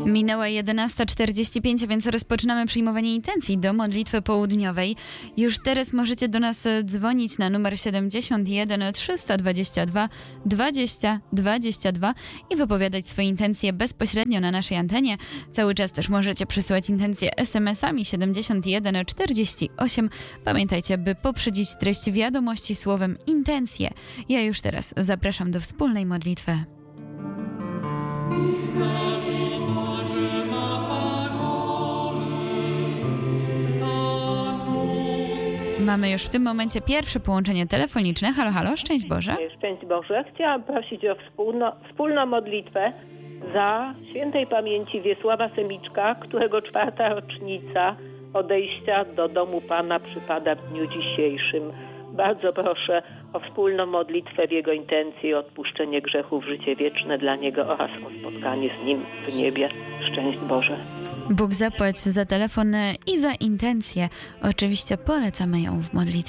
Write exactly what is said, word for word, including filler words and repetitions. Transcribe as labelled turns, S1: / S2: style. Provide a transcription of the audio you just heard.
S1: Minęła jedenasta czterdzieści pięć, a więc rozpoczynamy przyjmowanie intencji do modlitwy południowej. Już teraz możecie do nas dzwonić na numer siedemdziesiąt jeden trzysta dwadzieścia dwa dwadzieścia dwadzieścia dwa i wypowiadać swoje intencje bezpośrednio na naszej antenie. Cały czas też możecie przesyłać intencje es em esami siedemdziesiąt jeden czterdzieści osiem. Pamiętajcie, by poprzedzić treść wiadomości słowem intencje. Ja już teraz zapraszam do wspólnej modlitwy. Mamy już w tym momencie pierwsze połączenie telefoniczne. Halo, halo, szczęść Boże.
S2: Szczęść Boże. Chciałam prosić o wspólno, wspólną modlitwę za świętej pamięci Wiesława Semiczka, którego czwarta rocznica odejścia do domu Pana przypada w dniu dzisiejszym. Bardzo proszę o wspólną modlitwę w jego intencji, o odpuszczenie grzechów, życie wieczne dla niego oraz o spotkanie z nim w niebie. Szczęść Boże.
S1: Bóg zapłać za telefon i za intencję. Oczywiście polecamy ją w modlitwie.